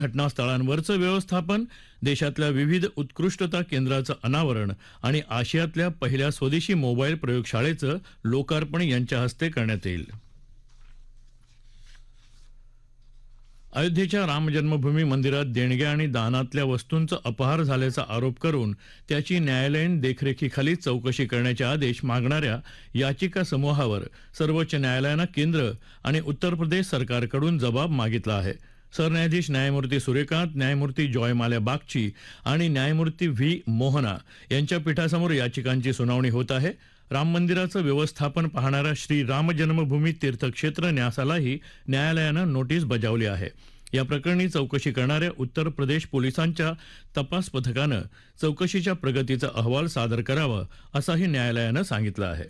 घटनास्थळांवरचं व्यवस्थापन, देशातल्या विविध उत्कृष्टता केंद्राचं अनावरण आणि आशियातल्या पहिल्या स्वदेशी मोबाईल प्रयोगशाळेचं लोकार्पण यांच्या हस्ते करण्यात येईल. अयोध्येच्या राम जन्मभूमी मंदिरात देणग्या आणि दानातल्या वस्तूंचा अपहार झाल्याचा आरोप करून त्याची न्यायालयीन देखरेखीखाली चौकशी करण्याचे आदेश मागणाऱ्या याचिका समूहावर सर्वोच्च न्यायालयानं केंद्र आणि उत्तर प्रदेश सरकारकडून जबाब मागितला आहे. सरन्यायाधीश न्यायमूर्ती सूर्यकांत, न्यायमूर्ती जॉयमाल्या बागची आणि न्यायमूर्ती व्ही मोहना यांच्या पीठासमोर याचिकांची सुनावणी होत आहे. राम मंदिराचं व्यवस्थापन पाहणाऱ्या श्री राम जन्मभूमी तीर्थक्षेत्र न्यासालाही न्यायालयानं नोटीस बजावली आहे. या प्रकरणी चौकशी करणाऱ्या उत्तर प्रदेश पोलिसांच्या तपास पथकानं चौकशीच्या प्रगतीचा अहवाल सादर करावा असंही न्यायालयानं सांगितलं आहे.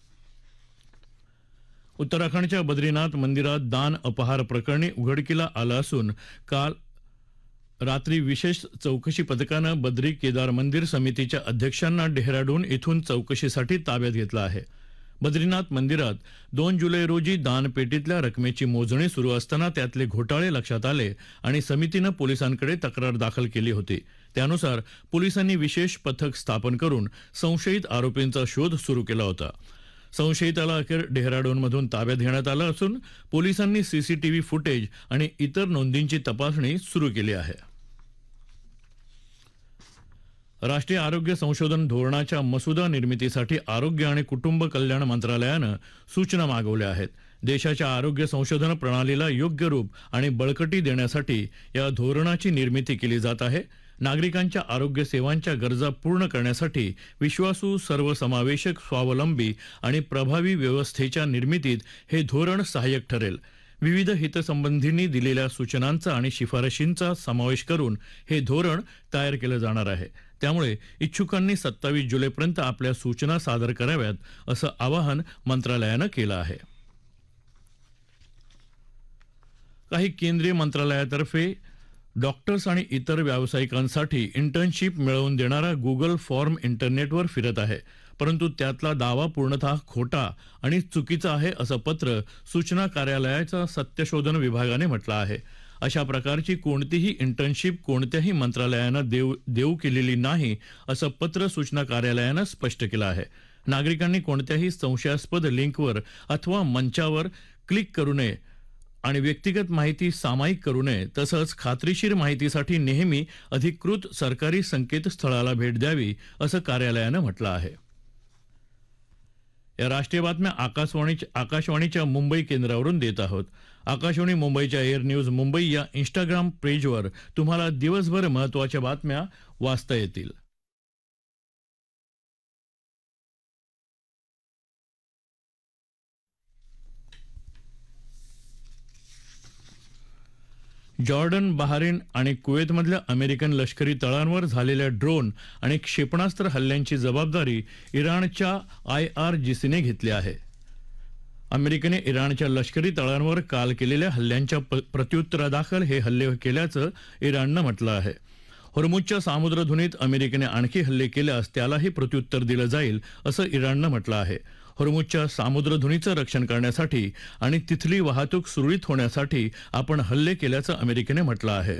उत्तराखंडच्या बद्रीनाथ मंदिरात दान अपहार प्रकरणी उघडकीला आलं असून काल रात्री विशेष चौकशी पथकानं बद्री केदार मंदिर समितीच्या अध्यक्षांना डेहराडून इथून चौकशीसाठी ताब्यात घेतलं आहे. बद्रीनाथ मंदिरात 2 जुलै रोजी दानपेटीतल्या रकमेची मोजणी सुरू असताना त्यातले घोटाळे लक्षात आले आणि समितीनं पोलिसांकडे तक्रार दाखल केली होती. त्यानुसार पोलिसांनी विशेष पथक स्थापन करून संशयित आरोपींचा शोध सुरू केला होता. संशयिताला अखेर डेहराडूनमधून ताब्यात घेण्यात आलं असून पोलिसांनी सीसीटीव्ही फुटेज आणि इतर नोंदींची तपासणी सुरू केली आहे. राष्ट्रीय आरोग्य संशोधन धोरणाच्या मसुदा निर्मितीसाठी आरोग्य आणि कुटुंब कल्याण मंत्रालयानं सूचना मागवल्या आहेत. देशाच्या आरोग्य संशोधन प्रणालीला योग्य रूप आणि बळकटी देण्यासाठी या धोरणाची निर्मिती केली जात आहे. नागरिकांच्या आरोग्य सेवांच्या गरजा पूर्ण करण्यासाठी विश्वासू, सर्वसमावेशक, स्वावलंबी आणि प्रभावी व्यवस्थेच्या निर्मितीत हे धोरण सहाय्यक ठरेल. विविध हितसंबंधींनी दिलेल्या सूचनांचा आणि शिफारशींचा समावेश करून हे धोरण तयार केलं जाणार आहे. त्यामुळे इच्छुकांनी 27 जुलैपर्यंत आपल्या सूचना सादर कराव्यात असं आवाहन मंत्रालयानं केलं आहे. काही केंद्रीय मंत्रालयातर्फे डॉक्टर्स आणि इतर व्यावसायिकांसाठी इंटर्नशिप मिळवून देणारा गुगल फॉर्म इंटरनेटवर फिरत आहे, परंतु त्यातला दावा पूर्णतः खोटा आणि चुकीचा आहे असं पत्र सूचना कार्यालयाच्या सत्यशोधन विभागाने म्हटलं आहे. अशा प्रकारची कोणतीही इंटर्नशिप कोणत्याही मंत्रालयानं देऊ केलेली नाही असं पत्र सूचना कार्यालयानं स्पष्ट केलं आहे. नागरिकांनी कोणत्याही संशयास्पद लिंकवर अथवा मंचावर क्लिक करू नये आणि व्यक्तिगत माहिती सामायिक करू नये. तसंच खात्रीशीर माहितीसाठी नेहमी अधिकृत सरकारी संकेतस्थळाला भेट द्यावी असं कार्यालयानं म्हटलं आहे. या राष्ट्रीय बातम्या आकाशवाणीच्या मुंबई केंद्रावरून देत आहोत. आकाशवाणी मुंबईच्या एअर न्यूज मुंबई या इंस्टाग्राम पेजवर तुम्हाला दिवसभर महत्त्वाच्या बातम्या वाचता येतील. जॉर्डन, बहारीन आणि कुवेतमधल्या अमेरिकन लष्करी तळांवर झालेल्या ड्रोन आणि क्षेपणास्त्र हल्ल्यांची जबाबदारी इराणच्या IRGCने घेतली आहे. अमेरिकेने इराणच्या लष्करी तळांवर काल केलेल्या हल्ल्यांच्या प्रत्युत्तरादाखल हे हल्ले केल्याचं इराणनं म्हटलं आहे. होर्मुझच्या सामुद्रधुनीत अमेरिकेने आणखी हल्ले केल्यास त्यालाही प्रत्युत्तर दिलं जाईल असं इराणनं म्हटलं आहे. होर्मुझच्या सामुद्रधुनीचं रक्षण करण्यासाठी आणि तिथली वाहतूक सुरळीत होण्यासाठी आपण हल्ले केल्याचं अमेरिकेने म्हटलं आहे.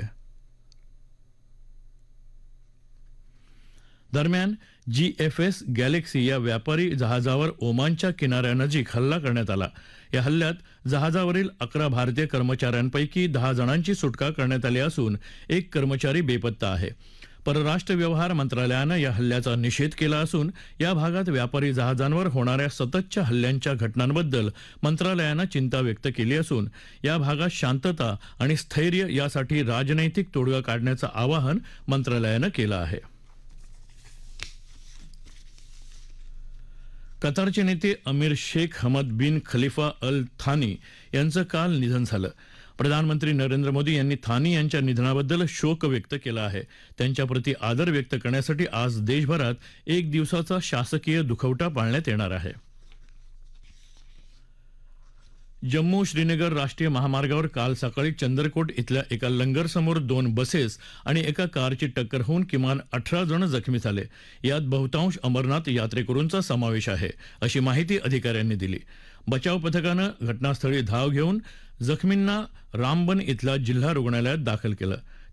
दरम्यान GFS गॅलेक्सी या व्यापारी जहाजावर ओमानच्या किनाऱ्यानजीक हल्ला करण्यात आला. या हल्ल्यात जहाजावरील 11 भारतीय कर्मचाऱ्यांपैकी 10 जणांची सुटका करण्यात आली असून एक कर्मचारी बेपत्ता आहे. परराष्ट्र व्यवहार मंत्रालयानं या हल्ल्याचा निषेध केला असून या भागात व्यापारी जहाजांवर होणाऱ्या सततच्या हल्ल्यांच्या घटनांबद्दल मंत्रालयानं चिंता व्यक्त केली असून या भागात शांतता आणि स्थैर्य यासाठी राजनैतिक तोडगा काढण्याचं आवाहन मंत्रालयानं केलं आहे. कतारचे नेते अमीर शेख हमद बिन खलिफा अल थानी यांचं काल निधन झालं. प्रधानमंत्री नरेंद्र मोदी यांनी थानी यांच्या निधनाबद्दल शोक व्यक्त केला आहे. त्यांच्याप्रती आदर व्यक्त करण्यासाठी आज देशभरात एक दिवसाचा शासकीय दुखवटा पाळण्यात येणार आहे. जम्मू श्रीनगर राष्ट्रीय महामार्गावर काल सकाळी चंदरकोट इथल्या एका लंगरसमोर 2 बसेस आणि एका कारची टक्कर होऊन किमान 18 जण जखमी झाले. यात बहुतांश अमरनाथ यात्रेकरूंचा समावेश आहे अशी माहिती अधिकाऱ्यांनी दिली. बचाव पथकानं घटनास्थळी धाव घेऊन जखमींना रामबन इथल्या जिल्हा रुग्णालयात दाखल केलं.